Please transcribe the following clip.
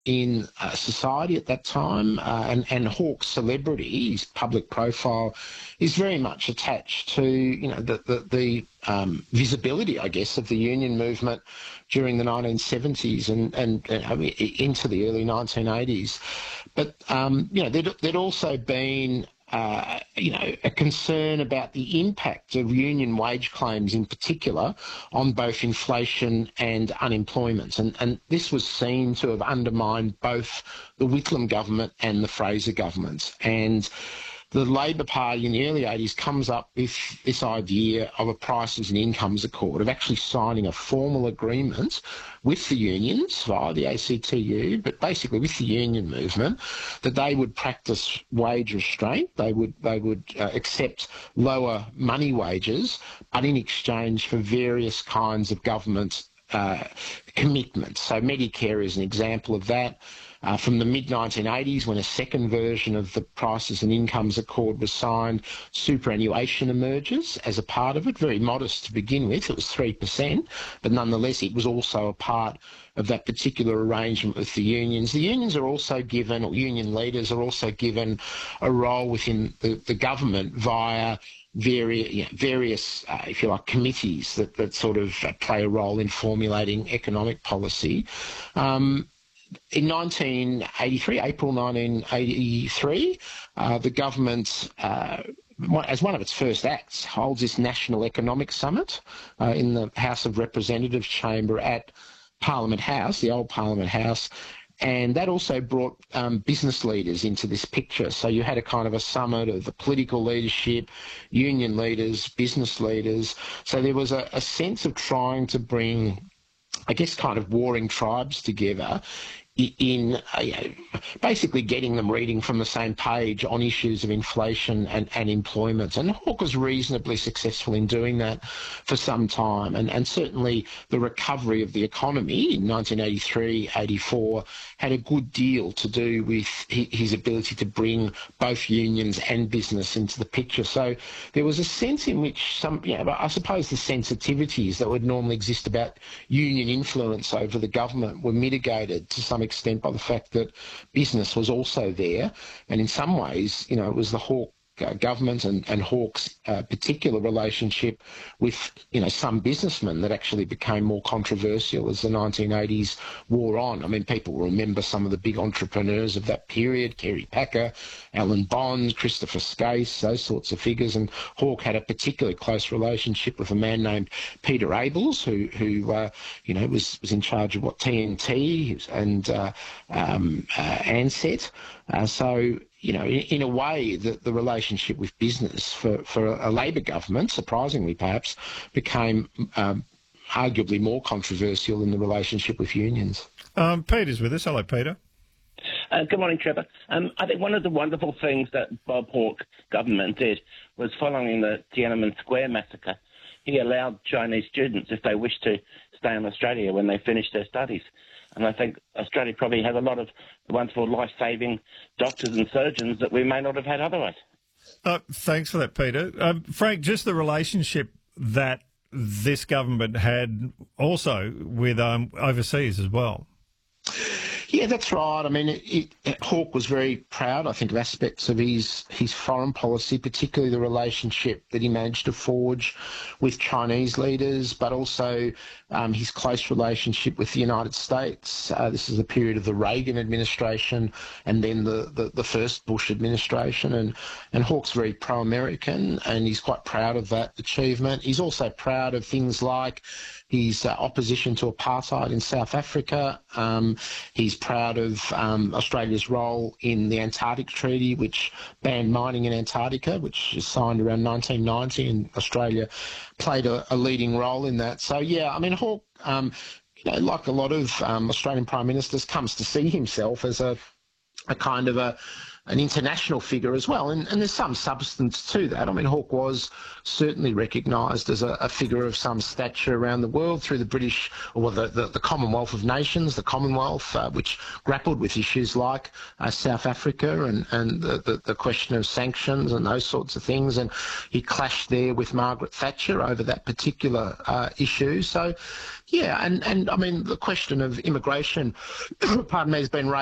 in society at that time, and Hawke's celebrity, his public profile, is very much attached to the visibility, I guess, of the union movement during the 1970s and I mean, into the early 1980s. But there'd also been a concern about the impact of union wage claims in particular on both inflation and unemployment. And this was seen to have undermined both the Whitlam government and the Fraser government. And the Labor Party in the early 80s comes up with this idea of a prices and incomes accord, of actually signing a formal agreement with the unions via the ACTU, but basically with the union movement, that they would practice wage restraint. They would accept lower money wages, but in exchange for various kinds of government commitments. So Medicare is an example of that. From the mid-1980s, when a second version of the Prices and Incomes Accord was signed, superannuation emerges as a part of it, very modest to begin with. It was 3%, but nonetheless it was also a part of that particular arrangement with the unions. The unions are also given, or union leaders are also given, a role within the government via various, if you like, committees that sort of play a role in formulating economic policy. In 1983, April 1983, the government, as one of its first acts, holds this National Economic Summit in the House of Representatives chamber at Parliament House, the old Parliament House, and that also brought business leaders into this picture. So you had a kind of a summit of the political leadership, union leaders, business leaders. So there was a sense of trying to bring, I guess, kind of warring tribes together in basically getting them reading from the same page on issues of inflation and employment. And Hawke was reasonably successful in doing that for some time. And certainly the recovery of the economy in 1983, 84 had a good deal to do with his ability to bring both unions and business into the picture. So there was a sense in which I suppose the sensitivities that would normally exist about union influence over the government were mitigated to some extent by the fact that business was also there. And in some ways, it was the Hawke government and Hawke's particular relationship with, some businessmen that actually became more controversial as the 1980s wore on. I mean, people remember some of the big entrepreneurs of that period, Kerry Packer, Alan Bond, Christopher Skase, those sorts of figures. And Hawke had a particularly close relationship with a man named Peter Abels, who was in charge of TNT and Ansett. So in a way, the relationship with business for a Labor government, surprisingly perhaps, became arguably more controversial than the relationship with unions. Peter's with us. Hello, Peter. Good morning, Trevor. I think one of the wonderful things that Bob Hawke government did was following the Tiananmen Square massacre, he allowed Chinese students, if they wished to, stay in Australia when they finished their studies. And I think Australia probably has a lot of wonderful life-saving doctors and surgeons that we may not have had otherwise. Thanks for that, Peter. Frank, just the relationship that this government had also with overseas as well. Yeah, that's right. I mean, Hawke was very proud, I think, of aspects of his foreign policy, particularly the relationship that he managed to forge with Chinese leaders, but also his close relationship with the United States. This is the period of the Reagan administration and then the first Bush administration. And Hawke's very pro-American, and he's quite proud of that achievement. He's also proud of things like his opposition to apartheid in South Africa. He's proud of Australia's role in the Antarctic Treaty, which banned mining in Antarctica, which was signed around 1990, and Australia played a leading role in that. So, yeah, I mean, Hawke, like a lot of Australian Prime Ministers, comes to see himself as a kind of an international figure as well, and there's some substance to that. I mean, Hawke was certainly recognised as a figure of some stature around the world through the British, or the Commonwealth of Nations, the Commonwealth, which grappled with issues like South Africa and the question of sanctions and those sorts of things, and he clashed there with Margaret Thatcher over that particular issue. So, yeah, and I mean, the question of immigration, pardon me, has been raised